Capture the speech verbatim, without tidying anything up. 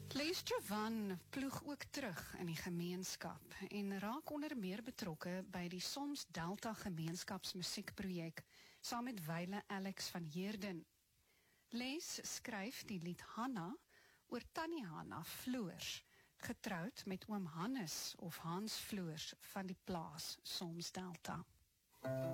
Les Jovan ploeg ook terug in die gemeenskap en raak onder meer betrokke by die Soms Delta gemeenskapsmusiekprojek saam met Wyle Alex van Heerden. Les skryf die lied Hanna oor Tannie Hanna Floors, getroud met oom Hannes of Hans Floors van die plaas Soms Delta.